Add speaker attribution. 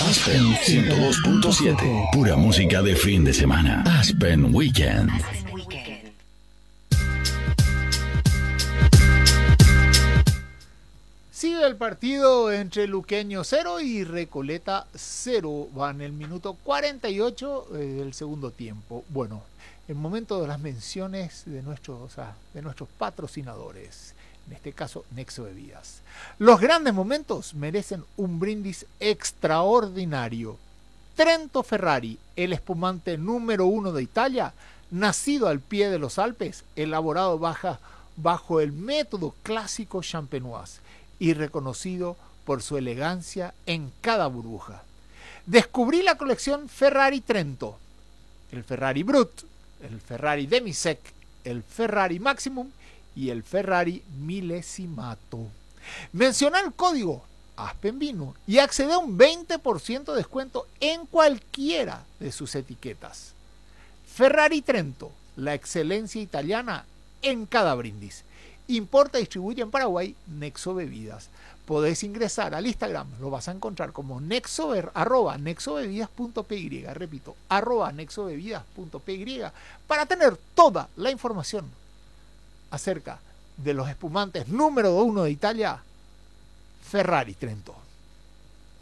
Speaker 1: Aspen 102.7. Pura música de fin de semana. Aspen Weekend.
Speaker 2: Sigue el partido entre Luqueño 0 y Recoleta 0. Va en el minuto 48 del segundo tiempo. Bueno, el momento de las menciones de nuestros patrocinadores. En este caso, Nexo Bebidas. Los grandes momentos merecen un brindis extraordinario. Trento Ferrari, el espumante número 1 de Italia, nacido al pie de los Alpes, elaborado bajo el método clásico champenoise y reconocido por su elegancia en cada burbuja. Descubrí la colección Ferrari Trento, el Ferrari Brut, el Ferrari Demisec, el Ferrari Maximum y el Ferrari Millesimato. Menciona el código ASPENVINO y accede a un 20% de descuento en cualquiera de sus etiquetas. Ferrari Trento, la excelencia italiana en cada brindis. Importa y distribuye en Paraguay Nexo Bebidas. Podés ingresar al Instagram, lo vas a encontrar como @nexobebidas.py, repito, @nexobebidas.py, para tener toda la información acerca de los espumantes número 1 de Italia, Ferrari Trento.